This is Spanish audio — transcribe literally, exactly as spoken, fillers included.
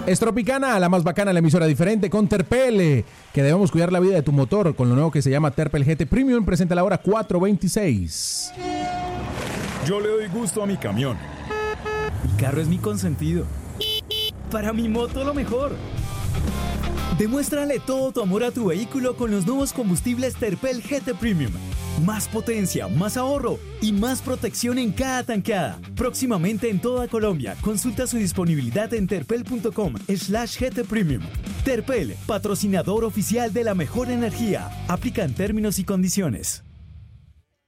Es Tropicana, la más bacana, la emisora diferente con Terpel, que debemos cuidar la vida de tu motor con lo nuevo que se llama Terpel G T Premium. Presenta la hora cuatro veintiséis. Yo le doy gusto a mi camión. Mi carro es mi consentido. Para mi moto lo mejor. Demuéstrale todo tu amor a tu vehículo con los nuevos combustibles Terpel G T Premium. Más potencia, más ahorro y más protección en cada tanqueada. Próximamente en toda Colombia. Consulta su disponibilidad en terpel.com slash GT Premium. Terpel, patrocinador oficial de la mejor energía. Aplican términos y condiciones.